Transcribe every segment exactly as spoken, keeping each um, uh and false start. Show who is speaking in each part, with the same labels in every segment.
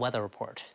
Speaker 1: weather report.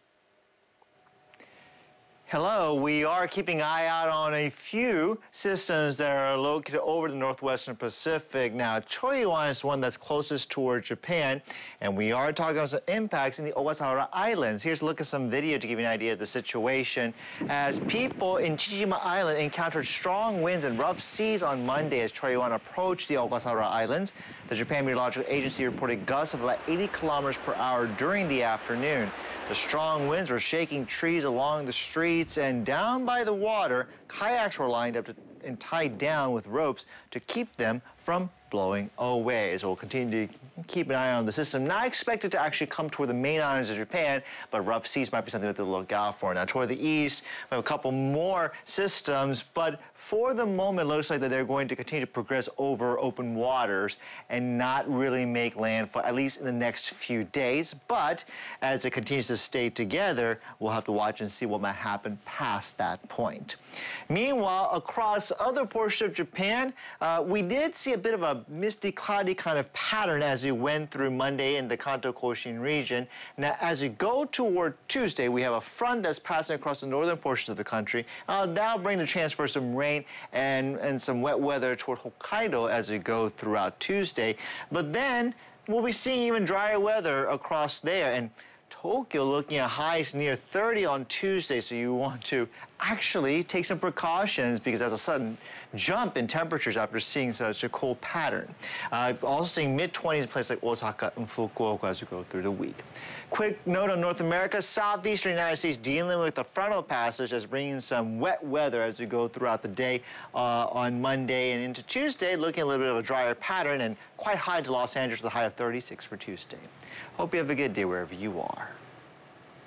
Speaker 2: Hello, we are keeping an eye out on a few systems that are located over the northwestern Pacific. Now, Choyuan is one that's closest toward Japan, and we are talking about some impacts in the Ogasawara Islands. Here's a look at some video to give you an idea of the situation. As people in Chichima Island encountered strong winds and rough seas on Monday as Choyuan approached the Ogasawara Islands, the Japan Meteorological Agency reported gusts of about eighty kilometers per hour during the afternoon. The strong winds were shaking trees along the streets, and down by the water, kayaks were lined up to, and tied down with ropes to keep them from blowing away. So we'll continue to keep an eye on the system. Not expected to actually come toward the main islands of Japan, but rough seas might be something to look out for. Now, toward the east, we have a couple more systems, but for the moment, it looks like that they're going to continue to progress over open waters and not really make landfall, at least in the next few days. But as it continues to stay together, we'll have to watch and see what might happen past that point. Meanwhile, across other portions of Japan, uh, we did see a bit of a misty, cloudy kind of pattern as we went through Monday in the Kanto Koshin region. Now, as we go toward Tuesday, we have a front that's passing across the northern portions of the country. Uh, that'll bring the chance for some rain and, and some wet weather toward Hokkaido as we go throughout Tuesday. But then we'll be seeing even drier weather across there. And Tokyo looking at highs near thirty on Tuesday, so you want to actually take some precautions because there's a sudden jump in temperatures after seeing such a cold pattern. Uh, also seeing mid twenties in places like Osaka and Fukuoka as we go through the week. Quick note on North America, southeastern United States dealing with the frontal passage that's bringing some wet weather as we go throughout the day uh, on Monday and into Tuesday, looking a little bit of a drier pattern and quite high to Los Angeles with a high of thirty-six for Tuesday. Hope you have a good day wherever you are.